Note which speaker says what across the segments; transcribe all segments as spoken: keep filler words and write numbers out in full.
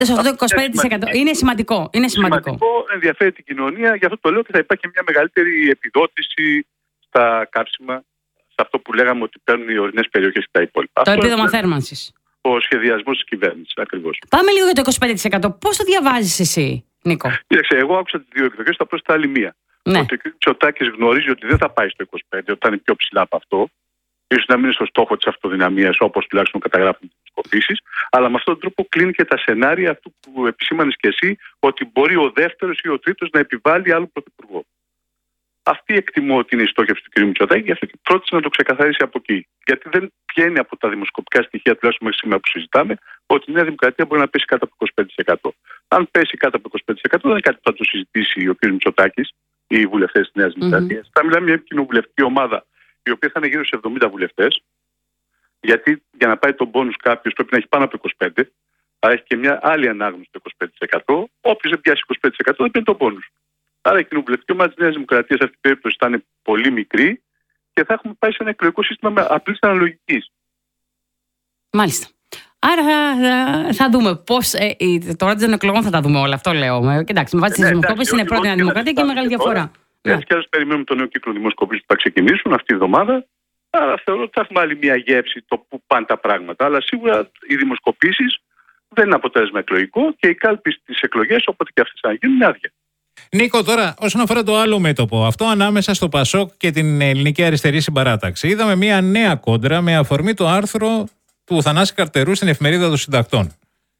Speaker 1: Σε αυτό το είκοσι πέντε τοις εκατό είναι σημαντικό. Είναι σημαντικό.
Speaker 2: σημαντικό, ενδιαφέρει την κοινωνία, γι' αυτό το λέω και θα υπάρχει μια μεγαλύτερη επιδότηση στα καύσιμα, σε αυτό που λέγαμε ότι παίρνουν οι ορεινές περιοχές και τα υπόλοιπα.
Speaker 1: Το επίδομα θέρμανσης.
Speaker 2: Ο σχεδιασμός της κυβέρνησης, ακριβώς.
Speaker 1: Πάμε λίγο για το είκοσι πέντε τοις εκατό. Πώς το διαβάζεις εσύ, Νίκο?
Speaker 2: Κοίταξε, εγώ άκουσα τις δύο εκδοχές, θα πρόσθετα άλλη μία.
Speaker 1: Ναι.
Speaker 2: Ότι ο κ. Μητσοτάκης γνωρίζει ότι δεν θα πάει στο είκοσι πέντε, όταν είναι πιο ψηλά από αυτό. Ίσως να μην είναι στο στόχο της αυτοδυναμίας, όπως τουλάχιστον καταγράφουν τις δημοσκοπήσεις, αλλά με αυτόν τον τρόπο κλείνει και τα σενάρια αυτού που επισήμανες και εσύ, ότι μπορεί ο δεύτερος ή ο τρίτος να επιβάλλει άλλο πρωθυπουργό. Αυτή εκτιμώ ότι είναι η στόχευση του κ. Μητσοτάκη, γι' αυτό και πρότεισε να το ξεκαθαρίσει από εκεί. Γιατί δεν βγαίνει από τα δημοσκοπικά στοιχεία, τουλάχιστον μέχρι σήμερα που συζητάμε, ότι η Νέα Δημοκρατία μπορεί να πέσει κάτω από είκοσι πέντε τοις εκατό. Αν πέσει κάτω από είκοσι πέντε τοις εκατό, δεν είναι κάτι που θα το συζητήσει ο κ. Μητσοτάκης ή οι βουλευτές της Νέας Δημοκρατίας. Mm-hmm. Θα μιλάμε για μια κοινοβουλευτική ομάδα, η οποία θα είναι γύρω στους εβδομήντα βουλευτές. Γιατί για να πάει τον πόνους κάποιος πρέπει να έχει πάνω από είκοσι πέντε, άρα έχει και μια άλλη ανάγνωση το είκοσι πέντε τοις εκατό. Όποιος δεν πιάσει είκοσι πέντε τοις εκατό δεν παίρνει τον πόνους. Άρα η κοινοβουλευτική ομάδα της Νέας Δημοκρατίας σε αυτή την περίπτωση θα είναι πολύ μικρή και θα έχουμε πάει σε ένα εκλογικό σύστημα με απλής αναλογικής.
Speaker 1: Μάλιστα. Άρα θα, θα δούμε πώς. Ε, τώρα των εκλογών θα τα δούμε όλα. Αυτό λέω. Κοιτάξτε, με βάση τις δημοσκοπήσεις είναι πρώτη Νέα Δημοκρατία και μεγάλη διαφορά.
Speaker 2: Έτσι κι άλλως περιμένουμε τον νέο κύκλο δημοσκοπήσεων που θα ξεκινήσουν αυτή τη εβδομάδα. Άρα θεωρώ ότι θα έχουμε άλλη μια γεύση το που πάνε τα πράγματα. Αλλά σίγουρα οι δημοσκοπήσεις δεν είναι αποτέλεσμα εκλογικό και οι κάλπες στις εκλογές, όποτε και αυτές θα γίνουν, είναι άδεια.
Speaker 3: Νίκο, τώρα όσον αφορά το άλλο μέτωπο, αυτό ανάμεσα στο Πασόκ και την Ελληνική Αριστερή Συμπαράταξη, είδαμε μια νέα κόντρα με αφορμή το άρθρο του Θανάση Καρτερού στην Εφημερίδα των Συντακτών.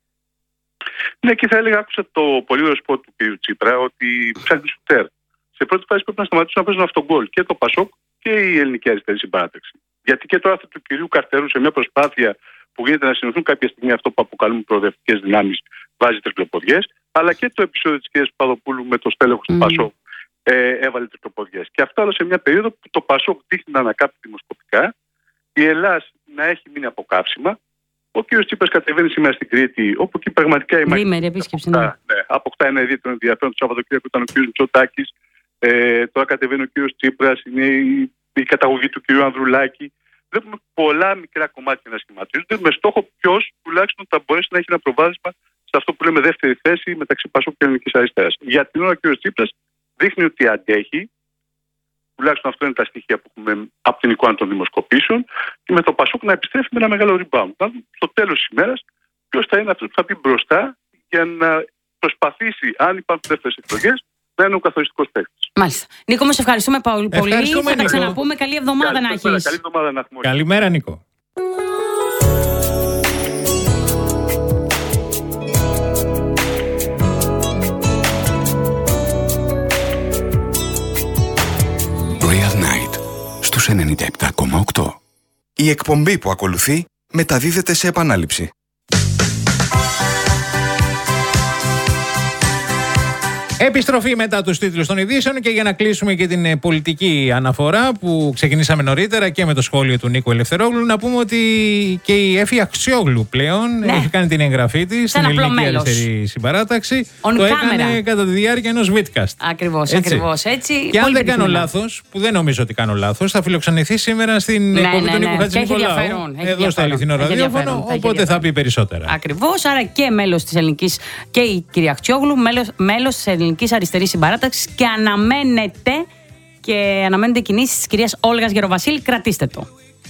Speaker 2: Ναι, και θα έλεγα, άκουσα το πολύ ωραίο σποτ του κ. Τσίπρα ότι ψάχνει σουτέρ. Σε πρώτη φάση πρέπει να σταματήσουν να παίζουν αυτογκόλ και το Πασόκ και η Ελληνική Αριστερή Συμπαράταξη. Γιατί και το άρθρο του κ. Καρτερού σε μια προσπάθεια που γίνεται να συνοηθούν κάποια στιγμή αυτό που αποκαλούμε προοδευτικές δυνάμεις βάζει τρικλοποδιές, αλλά και το επεισόδιο της κ. Παπαδοπούλου με το στέλεχος mm. του Πασόκ ε, έβαλε τρικλοποδιές. Και αυτό όλο σε μια περίοδο που το Πασόκ δείχνει να ανακάπτει δημοσκοπικά, η Ελλάς να έχει μείνει από καύσιμα. Ο κ. Τσίπρας κατεβαίνει σήμερα στην Κρήτη, όπου εκεί πραγματικά η
Speaker 1: Δήμερη επίσκεψη. Ναι.
Speaker 2: Ναι, αποκτά ένα ιδιαίτερο ενδιαφέρον. Το Σαββατοκύριακο ήταν ο κ. Μητσοτάκης. Ε, τώρα κατεβαίνει ο κ. Τσίπρας, είναι η, η καταγωγή του κ. Ανδρουλάκη. Βλέπουμε πολλά μικρά κομμάτια να σχηματίζονται με στόχο ποιος τουλάχιστον θα μπορέσει να έχει ένα προβάδισμα σε αυτό που λέμε δεύτερη θέση μεταξύ Πασόκ και Ελληνικής Αριστεράς. Για την ώρα ο κ. Τσίπρας δείχνει ότι αντέχει. Τουλάχιστον αυτό είναι τα στοιχεία που έχουμε από την εικόνα των δημοσκοπήσεων, και με το Πασόκ να επιστρέφει με ένα μεγάλο rebound. Δηλαδή, στο τέλος της ημέρας, ποιος θα είναι αυτός που θα πει μπροστά για να προσπαθήσει, αν υπάρχουν δεύτερες εκλογές, να είναι ο καθοριστικός παίκτης.
Speaker 1: Μάλιστα. Νίκο, μας ευχαριστούμε πολύ.
Speaker 3: Ευχαριστούμε,
Speaker 1: θα τα
Speaker 3: Νίκο.
Speaker 1: ξαναπούμε. Καλή εβδομάδα
Speaker 2: Καλή
Speaker 1: να έχεις.
Speaker 2: Καλή εβδομάδα να έχουμε.
Speaker 3: Καλημέρα, Νίκο.
Speaker 4: ενενήντα επτά κόμμα οκτώ. Η εκπομπή που ακολουθεί μεταδίδεται σε επανάληψη.
Speaker 3: Επιστροφή μετά τους τίτλους των ειδήσεων και για να κλείσουμε και την πολιτική αναφορά που ξεκινήσαμε νωρίτερα και με το σχόλιο του Νίκου Ελευθερόγλου, να πούμε ότι και η Έφη Αξιόγλου πλέον ναι. έχει κάνει την εγγραφή της στην Ελληνική Αριστερή Συμπαράταξη.
Speaker 1: On
Speaker 3: το
Speaker 1: camera.
Speaker 3: έκανε κατά τη διάρκεια ενός Vidcast.
Speaker 1: Ακριβώς,
Speaker 3: έτσι.
Speaker 1: ακριβώς. Έτσι,
Speaker 3: και αν δεν κάνω λάθος, που δεν νομίζω ότι κάνω λάθος, θα φιλοξενηθεί σήμερα στην
Speaker 1: ναι,
Speaker 3: εκπομπή
Speaker 1: ναι,
Speaker 3: του
Speaker 1: ναι.
Speaker 3: Νίκου Χατζηνικολάου. Εδώ στο Αληθινό Ραδιόφωνο, οπότε θα πει περισσότερα.
Speaker 1: Ακριβώς, άρα και μέλος της Ελληνικής και η κυρία Αξιόγλου, μέλος της Ελληνικής Αριστερής Συμπαράταξης. Και αναμένεται και αναμένονται κινήσεις της κυρίας Όλγας Γεροβασίλη. Κρατήστε το.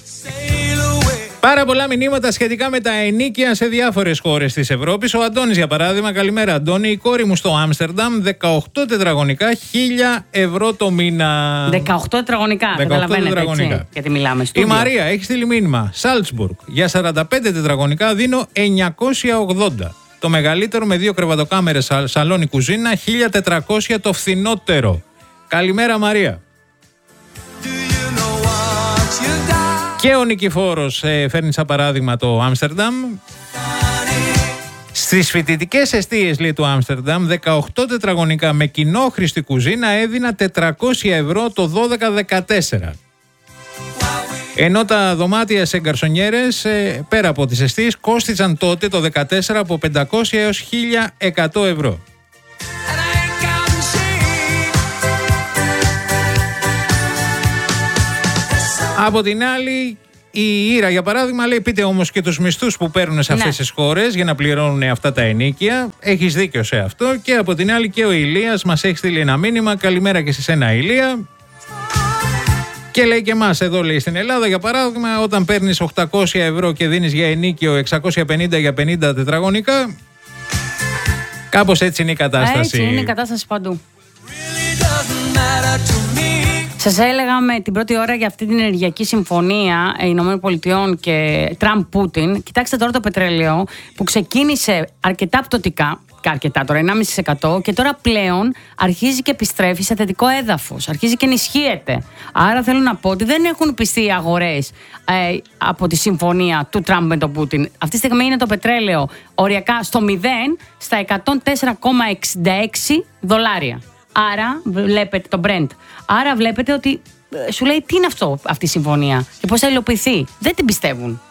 Speaker 3: Πάρα πολλά μηνύματα σχετικά με τα ενίκια σε διάφορες χώρες της Ευρώπης. Ο Αντώνης, για παράδειγμα, καλημέρα Αντώνη. Η κόρη μου στο Άμστερνταμ, δεκαοκτώ τετραγωνικά, χίλια ευρώ το μήνα.
Speaker 1: δεκαοκτώ τετραγωνικά, καταλαβαίνετε έτσι, γιατί μιλάμε.
Speaker 3: Η Μαρία έχει στείλει μήνυμα. Σάλτσμπουργκ, για σαράντα πέντε τετραγωνικά δίνω εννιακόσια ογδόντα. Το μεγαλύτερο με δύο κρεβατοκάμερες, σαλόνι, κουζίνα, χίλια τετρακόσια το φθηνότερο. Καλημέρα Μαρία. Και ο Νικηφόρος ε, φέρνει σαν παράδειγμα το Άμστερνταμ. Στις φοιτητικές εστίες, λέει, του Άμστερνταμ, δεκαοκτώ τετραγωνικά με κοινόχρηστη κουζίνα έδινα τετρακόσια ευρώ το δώδεκα δεκατέσσερα. Ενώ τα δωμάτια σε γκαρσονιέρες, ε, πέρα από τις εστίες, κόστιζαν τότε το δεκατέσσερα από πεντακόσια έως χίλια εκατό ευρώ. Από την άλλη, Η Ήρα, για παράδειγμα, λέει: πείτε όμως και τους μισθούς που παίρνουν σε αυτές
Speaker 1: Ναι.
Speaker 3: τις χώρες για να πληρώνουν αυτά τα ενίκια. Έχεις δίκιο σε αυτό. Και από την άλλη, και ο Ηλίας μας έχει στείλει ένα μήνυμα. Καλημέρα και σε σένα, Ηλία. Και λέει και εμάς εδώ, λέει, στην Ελλάδα, για παράδειγμα, όταν παίρνεις οκτακόσια ευρώ και δίνεις για ενίκιο εξακόσια πενήντα για πενήντα τετραγωνικά. Κάπως έτσι είναι η κατάσταση.
Speaker 1: Έτσι είναι η κατάσταση παντού. Σας έλεγα με την πρώτη ώρα για αυτή την ενεργειακή συμφωνία Ηνωμένων Πολιτειών και Τραμπ-Πούτιν. Κοιτάξτε τώρα το πετρέλαιο που ξεκίνησε αρκετά πτωτικά, αρκετά τώρα, ενάμιση τοις εκατό, και τώρα πλέον αρχίζει και επιστρέφει σε θετικό έδαφος, αρχίζει και ενισχύεται. Άρα θέλω να πω ότι δεν έχουν πιστεί οι αγορές ε, από τη συμφωνία του Τραμπ με τον Πούτιν. Αυτή τη στιγμή είναι το πετρέλαιο οριακά στο μηδέν, στα εκατόν τέσσερα κόμμα εξήντα έξι δολάρια. Άρα βλέπετε το Brent. Άρα βλέπετε ότι ε, σου λέει τι είναι αυτό, αυτή η συμφωνία και πώς θα υλοποιηθεί. Δεν την πιστεύουν.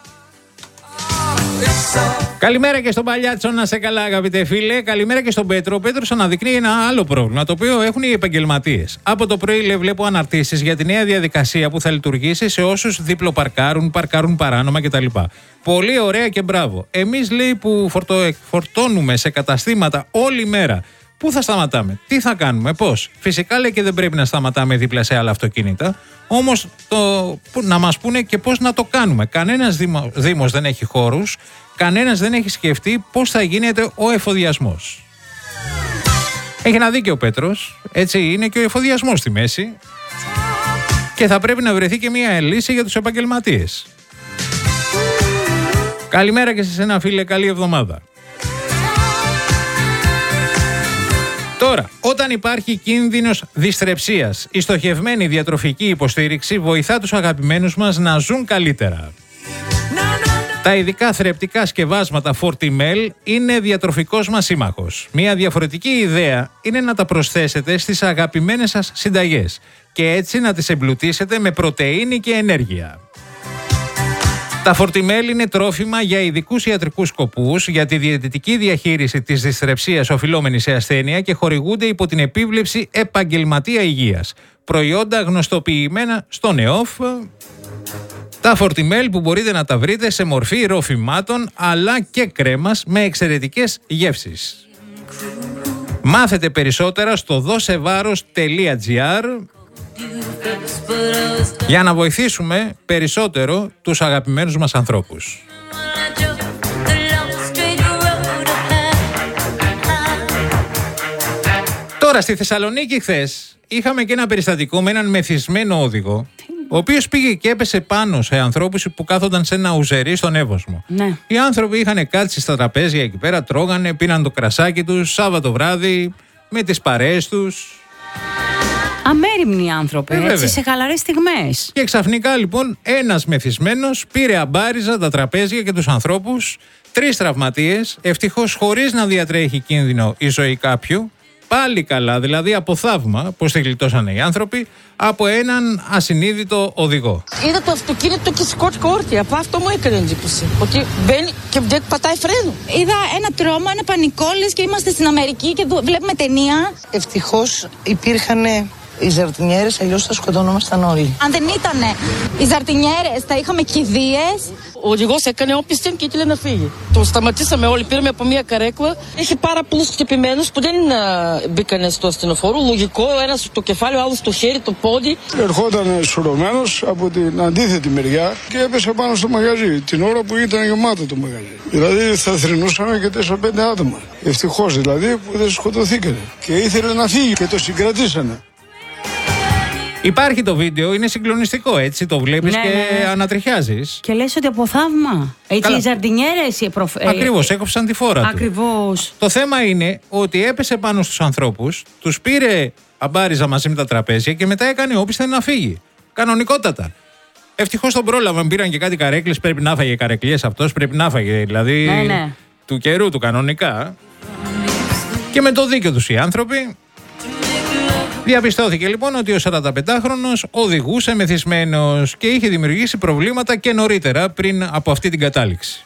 Speaker 3: Καλημέρα και στον Παλιάτσο, να σε καλά, αγαπητέ φίλε. Καλημέρα και στον Πέτρο. Ο Πέτρος αναδεικνύει ένα άλλο πρόβλημα, το οποίο έχουν οι επαγγελματίες. Από το πρωί, λέει, βλέπω αναρτήσεις για τη νέα διαδικασία που θα λειτουργήσει σε όσους διπλοπαρκάρουν, παρκάρουν παράνομα κτλ. Πολύ ωραία και μπράβο. Εμείς, λέει, που φορτω... φορτώνουμε σε καταστήματα όλη μέρα, πού θα σταματάμε, τι θα κάνουμε, πώς? Φυσικά, λέει, και δεν πρέπει να σταματάμε δίπλα σε άλλα αυτοκίνητα. Όμως το... να μας πούνε και πώς να το κάνουμε. Κανένας δήμο... δήμος δεν έχει χώρους, κανένας δεν έχει σκεφτεί πώς θα γίνεται ο εφοδιασμός. Έχει ένα δίκιο ο Πέτρος, έτσι είναι και ο εφοδιασμός στη μέση. Και θα πρέπει να βρεθεί και μια λύση για τους επαγγελματίες. Καλημέρα και σε σένα, φίλε, καλή εβδομάδα. Τώρα, όταν υπάρχει κίνδυνος δυστρεψίας, η στοχευμένη διατροφική υποστήριξη βοηθά τους αγαπημένους μας να ζουν καλύτερα. Τα ειδικά θρεπτικά σκευάσματα Fortimel είναι διατροφικός μας σύμμαχος. Μια διαφορετική ιδέα είναι να τα προσθέσετε στις αγαπημένες σας συνταγές και έτσι να τις εμπλουτίσετε με πρωτεΐνη και ενέργεια. Τα Fortimel είναι τρόφιμα για ειδικούς ιατρικούς σκοπούς, για τη διαιτητική διαχείριση της δυσθρεψίας οφειλόμενη σε ασθένεια και χορηγούνται υπό την επίβλεψη επαγγελματία υγείας. Προϊόντα γνωστοποιημένα στον ΕΟΦ. Τα Fortimel που μπορείτε να τα βρείτε σε μορφή ροφημάτων αλλά και κρέμας με εξαιρετικές γεύσεις. Μάθετε περισσότερα στο δώσεβάρος τελεία τζι άρ για να βοηθήσουμε περισσότερο τους αγαπημένους μας ανθρώπους. Τώρα στη Θεσσαλονίκη χθες είχαμε και ένα περιστατικό με έναν μεθυσμένο οδηγό, ο οποίος πήγε και έπεσε πάνω σε ανθρώπους που κάθονταν σε ένα ουζερί στον Εύωσμο. Ναι. Οι άνθρωποι είχαν κάτσει στα τραπέζια εκεί πέρα, τρώγανε, πίναν το κρασάκι τους, Σάββατο βράδυ, με τις παρέες τους.
Speaker 1: Αμέριμνοι άνθρωποι,
Speaker 3: ε,
Speaker 1: έτσι, σε χαλαρές στιγμές.
Speaker 3: Και ξαφνικά λοιπόν ένας μεθυσμένος πήρε αμπάριζα τα τραπέζια και τους ανθρώπους, τρεις τραυματίες, ευτυχώς χωρίς να διατρέχει κίνδυνο η ζωή κάποιου. Πάλι καλά, δηλαδή από θαύμα, πώς τη γλιτώσανε οι άνθρωποι, από έναν ασυνείδητο οδηγό.
Speaker 5: Είδα το αυτοκίνητο και σηκώθηκα όρθια. Από αυτό μου έκανε εντύπωση. Ότι μπαίνει και δεν πατάει φρένο.
Speaker 6: Είδα ένα τρόμο, ένα πανικό, λες και είμαστε στην Αμερική και βλέπουμε ταινία.
Speaker 5: Ευτυχώς υπήρχαν οι ζαρτινιέρες, αλλιώς θα σκοτώνομασταν όλοι.
Speaker 6: Αν δεν ήταν οι ζαρτινιέρες, θα είχαμε κηδείες.
Speaker 5: Ο οδηγός έκανε όπισθεν και ήθελε να φύγει. Το σταματήσαμε όλοι, πήραμε από μια καρέκλα. Έχει πάρα πολλούς χτυπημένους που δεν μπήκανε στο ασθενοφόρο. Λογικό, ένας στο κεφάλι, ο άλλος στο χέρι, το πόδι.
Speaker 7: Ερχόταν σουρωμένος από την αντίθετη μεριά και έπεσε πάνω στο μαγαζί, την ώρα που ήταν γεμάτο το μαγαζί. Δηλαδή θα θρηνούσαμε και τέσσερα πέντε άτομα. Ευτυχώς δηλαδή που δεν σκοτωθήκανε. Και ήθελε να φύγει και το συγκρατήσανε.
Speaker 3: Υπάρχει το βίντεο, είναι συγκλονιστικό, έτσι, το βλέπεις, ναι, και ναι, ανατριχιάζεις.
Speaker 1: Και λες ότι από θαύμα. Έτσι. Καλά. Οι ζαρτινιέρες. Οι προφ...
Speaker 3: Ακριβώς, έκοψαν τη φόρα του.
Speaker 1: Ακριβώς.
Speaker 3: Το θέμα είναι ότι έπεσε πάνω στους ανθρώπους, τους πήρε αμπάριζα μαζί με τα τραπέζια και μετά έκανε όπισθεν να φύγει. Κανονικότατα. Ευτυχώς τον πρόλαβαν, πήραν και κάτι καρέκλες, πρέπει να φάγε καρεκλιές αυτός, πρέπει να φάγε, δηλαδή, ναι, ναι, του καιρού του κανονικά. Και με το δίκιο τους οι άνθρωποι. Διαπιστώθηκε λοιπόν ότι ο σαρανταπεντάχρονος οδηγούσε μεθυσμένος και είχε δημιουργήσει προβλήματα και νωρίτερα πριν από αυτή την κατάληξη.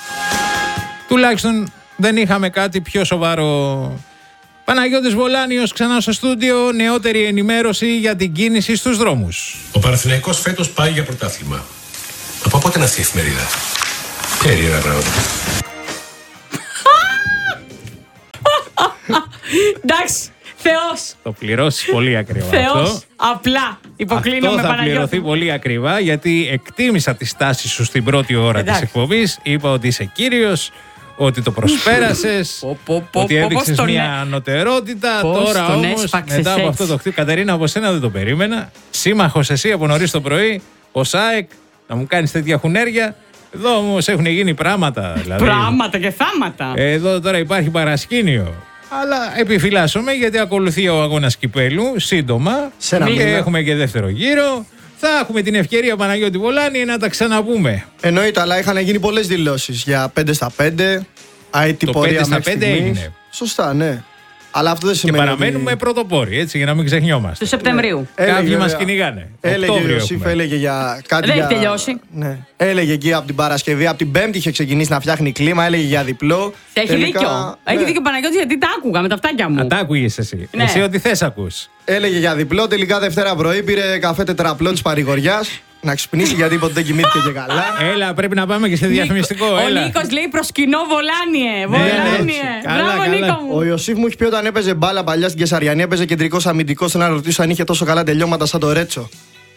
Speaker 3: Τουλάχιστον δεν είχαμε κάτι πιο σοβαρό. Παναγιώτης Βολάνιος ξανά στο στούντιο, νεότερη ενημέρωση για την κίνηση στους δρόμους.
Speaker 8: Ο Παναθηναϊκός φέτος πάει για πρωτάθλημα. Από πότε είναι αυτή η εφημερίδα? Περίεργα πράγματα.
Speaker 1: Εντάξει, Θεός.
Speaker 3: Το πληρώσεις πολύ ακριβά.
Speaker 1: Θεός,
Speaker 3: αυτό.
Speaker 1: απλά υποκλίνω
Speaker 3: αυτό
Speaker 1: με
Speaker 3: θα
Speaker 1: Παναγιώτη.
Speaker 3: πληρωθεί πολύ ακριβά, γιατί εκτίμησα τη στάση σου στην πρώτη ώρα της εκπομπής. Είπα ότι είσαι κύριος, ότι το προσπέρασες, ότι έδειξες μια ανωτερότητα. Τώρα όμως, μετά από αυτό το χτύπημα, Κατερίνα, από σένα δεν το περίμενα. Σύμμαχος εσύ από νωρίς το πρωί, ο ΣΑΕΚ, να μου κάνεις τέτοια χουνέρια. Εδώ όμως έχουν γίνει πράγματα. Δηλαδή.
Speaker 1: Πράγματα και θάματα.
Speaker 3: Εδώ τώρα υπάρχει παρασκήνιο. Αλλά επιφυλάσσομαι, γιατί ακολουθεί ο αγώνας κυπέλου σύντομα. Και έχουμε και δεύτερο γύρο. Θα έχουμε την ευκαιρία, Παναγιώτη Βολάνη, να τα ξαναπούμε.
Speaker 9: Εννοείται, αλλά είχαν γίνει πολλές δηλώσεις για πέντε στα πέντε.
Speaker 3: Το πέντε στα πέντε έγινε.
Speaker 9: Σωστά, ναι. Αλλά αυτό δεν σημαίνει.
Speaker 3: Και παραμένουμε ότι... πρωτοπόροι, έτσι, για να μην ξεχνιόμαστε.
Speaker 1: Του Σεπτεμβρίου.
Speaker 9: Ναι.
Speaker 3: Κάποιοι μας κυνηγάνε.
Speaker 9: Έλεγε ο Ιωσήφ, έλεγε για κάτι.
Speaker 1: Δεν
Speaker 9: για...
Speaker 1: έχει τελειώσει.
Speaker 9: Ναι. Έλεγε εκεί από την Παρασκευή, από την Πέμπτη είχε ξεκινήσει να φτιάχνει κλίμα, έλεγε για διπλό.
Speaker 1: Έχει τελικά... δίκιο. Ναι. Έχει δίκιο ο Παναγιώτης, γιατί τα άκουγα με τα αυτάκια μου.
Speaker 3: Α, τα άκουγες εσύ. Ναι. Εσύ ό,τι θες ακούς.
Speaker 9: Έλεγε για διπλό, τελικά Δευτέρα πρωί πήρε καφέ τετραπλό της παρηγοριάς. Να ξυπνήσει, γιατί ποτέ δεν κοιμήθηκε και καλά.
Speaker 3: Έλα, πρέπει να πάμε και σε διαφημιστικό.
Speaker 1: Ο Νίκος λέει προσκυνώ Βολάνιε. Βολάνιε. Μπράβο, Νίκο μου.
Speaker 9: Ο Ιωσήφ μου έχει πει όταν έπαιζε μπάλα παλιά στην Κεσαριανή, έπαιζε κεντρικός αμυντικός. Να ρωτήσω αν είχε τόσο καλά τελειώματα σαν το Ρέτσο.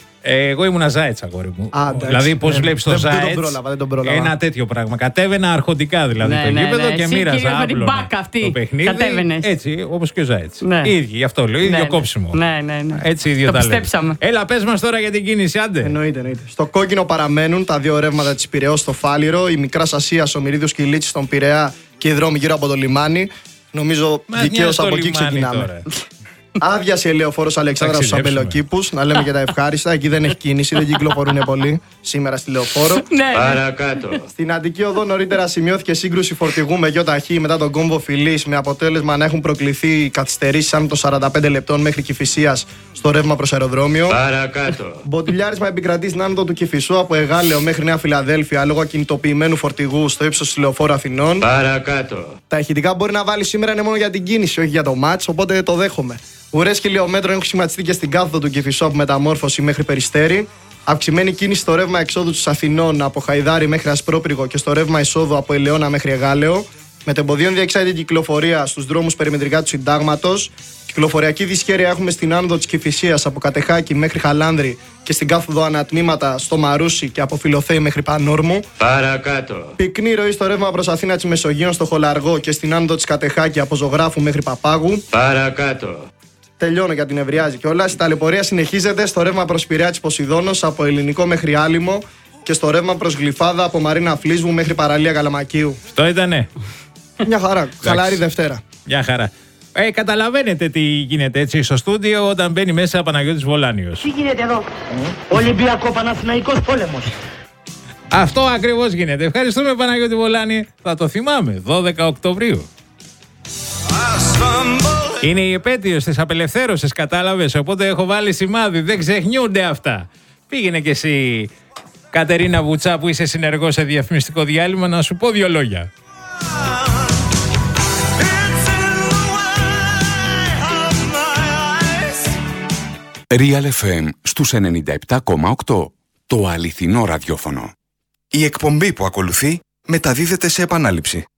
Speaker 3: Ε, εγώ ήμουνα Ζάετς, αγόρι μου.
Speaker 9: Α,
Speaker 3: δηλαδή, πώς ναι, βλέπεις το Ζάετς.
Speaker 9: Δεν τον πρόλαβα, δεν τον πρόλαβα.
Speaker 3: Ένα τέτοιο πράγμα. Κατέβαινα αρχοντικά δηλαδή
Speaker 1: ναι,
Speaker 3: το
Speaker 1: ναι,
Speaker 3: γήπεδο
Speaker 1: ναι,
Speaker 3: και
Speaker 1: εσύ,
Speaker 3: μοίραζα άπλωνα το παιχνίδι.
Speaker 1: Κατέβαινες.
Speaker 3: Έτσι, όπως και ο Ζάετς.
Speaker 1: Ναι.
Speaker 3: Ίδιοι, γι' αυτό λέω, ίδιο
Speaker 1: ναι,
Speaker 3: κόψιμο.
Speaker 1: Ναι, ναι, ναι.
Speaker 3: Έτσι, ίδιο
Speaker 1: το
Speaker 3: τα
Speaker 1: πιστέψαμε.
Speaker 3: Έλα, πες μας τώρα για την κίνηση, άντε.
Speaker 9: Εννοείται, εννοείται. Στο κόκκινο παραμένουν τα δύο ρεύματα της Πειραιώς στο Φάληρο, η Μικράς Ασίας, ο Μυρίδιος Κιλίτσης στον Πειραιά και οι δρόμοι γύρω από το λιμάνι. Νομίζω δικαίως από εκεί ξεκινάμε. Άδειασε η Λεωφόρος Αλεξάνδρας στους αμπελοκήπους. Να λέμε και τα ευχάριστα. Εκεί δεν έχει κίνηση, δεν κυκλοφορούν πολύ σήμερα στη Λεωφόρο.
Speaker 8: Παρακάτω.
Speaker 9: Στην Αττική Οδό νωρίτερα σημειώθηκε σύγκρουση φορτηγού με γιοταχή μετά τον κόμβο Φιλής, με αποτέλεσμα να έχουν προκληθεί καθυστερήσεις άνω των σαράντα πέντε λεπτών μέχρι Κηφισίας στο ρεύμα προς αεροδρόμιο.
Speaker 8: Παρακάτω.
Speaker 9: Μποτιλιάρισμα επικρατεί στην άνοδο του Κηφισού από Εγάλεο μέχρι Νέα Φιλαδέλφια λόγω ακινητοποιημένου φορτηγού στο ύψος της Λεωφόρου Αθηνών.
Speaker 8: Παρακάτω.
Speaker 9: Τα ηχητικά μπορεί να βάλει σήμερα είναι μόνο για την κίνηση, όχι για το μάτς, οπότε το δέχομαι. Ουρές χιλιόμετρων έχουν σχηματιστεί και στην κάθοδο του Κηφισού από μεταμόρφωση μέχρι Περιστέρι. Αυξημένη κίνηση στο ρεύμα εξόδου του Αθηνών από Χαϊδάρι μέχρι Ασπρόπυργο και στο ρεύμα εισόδου από Ελαιώνα μέχρι Εγάλεο. Μετεμποδίων διεξάγεται κυκλοφορία στους δρόμους περιμετρικά του Συντάγματος. Κυκλοφοριακή δυσχέρεια έχουμε στην άνοδο της Κηφισίας από Κατεχάκη μέχρι Χαλάνδρη και στην κάθοδο ανατμήματα στο Μαρούσι και από Φιλοθέη μέχρι Πανόρμου.
Speaker 8: Παρακάτω.
Speaker 9: Πυκνή ροή στο ρεύμα προς Αθήνα της Μεσογείων στο Χολαργό και στην άνοδο της Κατεχάκη από Ζωγράφου μέχρι Παπάγου.
Speaker 8: Παρακάτω.
Speaker 9: Τελειώνω για την Ευριάζη κιόλας. Η ταλαιπωρία συνεχίζεται στο ρεύμα προς Πειραιά της Ποσειδώνος από Ελληνικό μέχρι Άλυμο και στο ρεύμα προς Γλυφάδα από Μαρίνα Φλίσβου μέχρι Παραλία Καλαμακίου.
Speaker 3: Αυτό ήτανε.
Speaker 9: Μια χαρά. Χαλάρη Δευτέρα.
Speaker 3: Μια χαρά. Ε, καταλαβαίνετε τι γίνεται έτσι στο στούντιο όταν μπαίνει μέσα Παναγιώτης Βολάνιος.
Speaker 10: Τι γίνεται εδώ, Ολυμπιακό Παναθηναϊκός πόλεμος.
Speaker 3: Αυτό ακριβώς γίνεται. Ευχαριστούμε, Παναγιώτη Βολάνη. Θα το θυμάμαι. δώδεκα Οκτωβρίου. Είναι η επέτειος της απελευθέρωσης, κατάλαβες. Οπότε έχω βάλει σημάδι. Δεν ξεχνιούνται αυτά. Πήγαινε κι εσύ, Κατερίνα Βουτσά, που είσαι συνεργός σε διαφημιστικό διάλειμμα, να σου πω δύο λόγια.
Speaker 4: Real εφ εμ στους ενενήντα επτά κόμμα οκτώ. Το αληθινό ραδιόφωνο. Η εκπομπή που ακολουθεί μεταδίδεται σε επανάληψη.